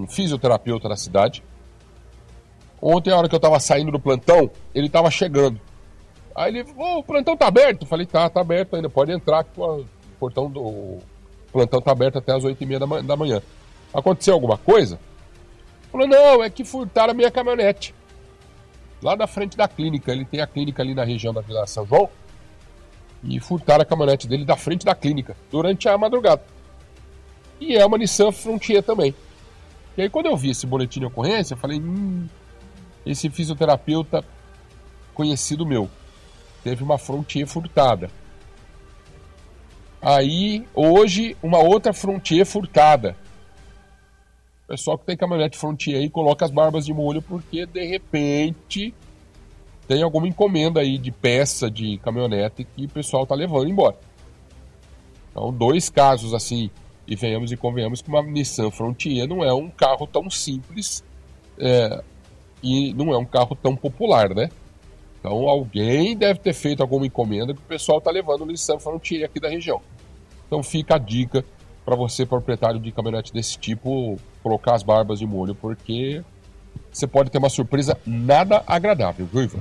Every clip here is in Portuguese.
fisioterapeuta da cidade. Ontem, a hora que eu tava saindo do plantão, ele tava chegando. Aí ele falou, o plantão tá aberto? Eu falei, tá aberto ainda, pode entrar, que o portão do plantão tá aberto até as 8h30 da manhã. Aconteceu alguma coisa? Ele falou, não, é que furtaram a minha caminhonete. Lá da frente da clínica, ele tem a clínica ali na região da Vila São João, e furtaram a caminhonete dele da frente da clínica, durante a madrugada. E é uma Nissan Frontier também. E aí quando eu vi esse boletim de ocorrência, eu falei, esse fisioterapeuta conhecido meu teve uma Frontier furtada. Aí, hoje, uma outra Frontier furtada. O pessoal que tem caminhonete Frontier aí coloca as barbas de molho porque, de repente, tem alguma encomenda aí de peça de caminhonete que o pessoal tá levando embora. Então, 2 casos assim, e venhamos e convenhamos que uma Nissan Frontier não é um carro tão simples e não é um carro tão popular, né? Então, alguém deve ter feito alguma encomenda que o pessoal tá levando o Nissan Frontier aqui da região. Então, fica a dica para você, proprietário de caminhonete desse tipo, colocar as barbas de molho, porque você pode ter uma surpresa nada agradável, viu, Ivan?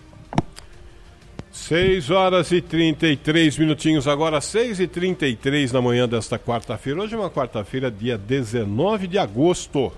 6h33 agora, 6h33 na manhã desta quarta-feira. Hoje é uma quarta-feira, dia 19 de agosto.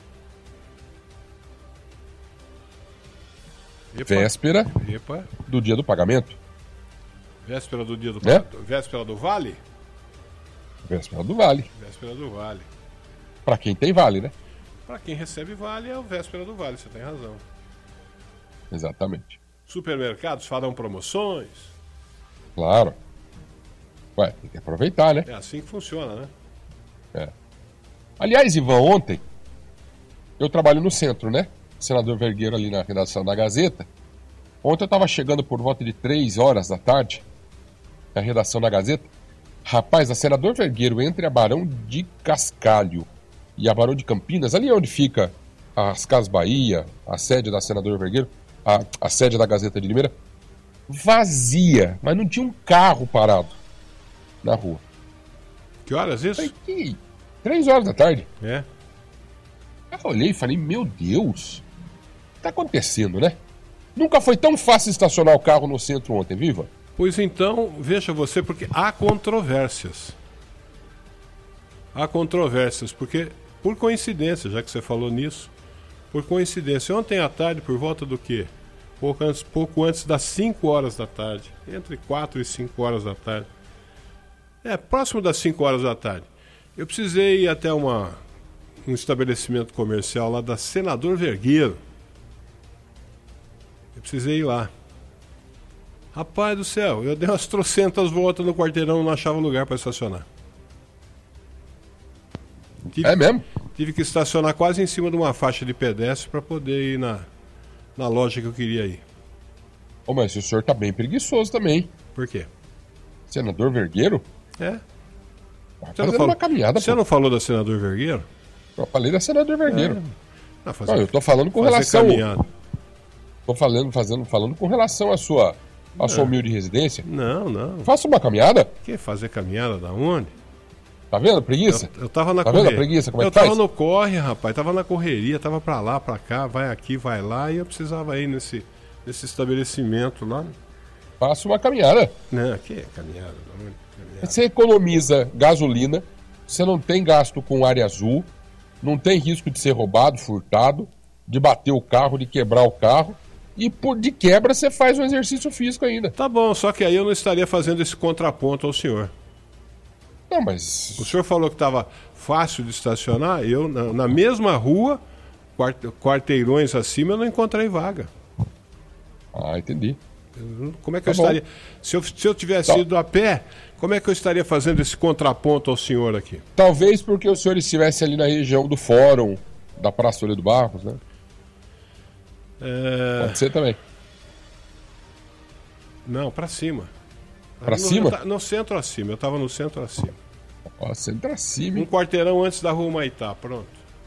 Véspera do dia do pagamento. Véspera do dia do pagamento. Véspera do Vale? Véspera do Vale. Véspera do Vale. Pra quem tem Vale, né? Pra quem recebe Vale, é o Véspera do Vale, você tem razão. Exatamente. Supermercados farão promoções? Claro. Ué, tem que aproveitar, né? É assim que funciona, né? Aliás, Ivan, ontem eu trabalho no centro, né? Senador Vergueiro ali na redação da Gazeta. Ontem eu estava chegando por volta de 3h da tarde na redação da Gazeta. Rapaz, a Senador Vergueiro, entre a Barão de Cascalho e a Barão de Campinas, ali onde fica as Casas Bahia, a sede da Senador Vergueiro, a sede da Gazeta de Limeira, vazia, mas não tinha um carro parado na rua. Que horas isso? 3h da tarde. É. Eu olhei e falei, meu Deus, o que tá acontecendo, né? Nunca foi tão fácil estacionar o carro no centro ontem, viva? Pois então, veja você, porque há controvérsias. Há controvérsias, porque, por coincidência, já que você falou nisso, por coincidência, ontem à tarde, por volta do quê? Pouco antes das 5h da tarde, entre 4 e 5h da tarde. Próximo das 5h da tarde. Eu precisei ir até um estabelecimento comercial lá da Senador Vergueiro. Eu precisei ir lá. Rapaz do céu, eu dei umas trocentas voltas no quarteirão e não achava lugar para estacionar. É mesmo? Tive que estacionar quase em cima de uma faixa de pedestre para poder ir na loja que eu queria ir. Mas o senhor tá bem preguiçoso também. Por quê? Senador Vergueiro? É. Uma caminhada, você não falou da Senador Vergueiro? Eu falei da Senador Vergueiro. Eu tô falando com relação... Tô falando com relação à sua humilde residência. Não. Faça uma caminhada. Que fazer caminhada da onde? Tá vendo a preguiça? Eu tava na correria. Tá vendo a preguiça? Como é que faz? Eu tava no corre, rapaz. Tava na correria, tava pra lá, pra cá, vai aqui, vai lá. E eu precisava ir nesse estabelecimento lá. Faça uma caminhada. Não, que caminhada? Você economiza gasolina, você não tem gasto com área azul, não tem risco de ser roubado, furtado, de bater o carro, de quebrar o carro. E de quebra você faz um exercício físico ainda. Tá bom, só que aí eu não estaria fazendo esse contraponto ao senhor. Não, mas... O senhor falou que estava fácil de estacionar, eu na mesma rua, quarteirões acima, eu não encontrei vaga. Entendi. Como é que eu estaria... Se eu tivesse ido a pé, como é que eu estaria fazendo esse contraponto ao senhor aqui? Talvez porque o senhor estivesse ali na região do Fórum, da Praça Toledo Barros, né? Pode ser também. Não, pra cima. Pra cima? No centro acima, eu tava no centro acima. Centro acima. Um quarteirão antes da Rua Humaitá, pronto.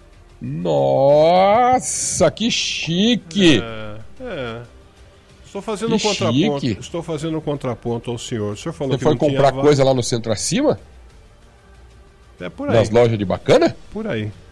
Nossa, que chique! Estou fazendo um contraponto. Estou fazendo um contraponto ao senhor. O senhor falou que foi comprar coisa lá no centro acima? É por aí. Nas lojas de Bacana? Por aí.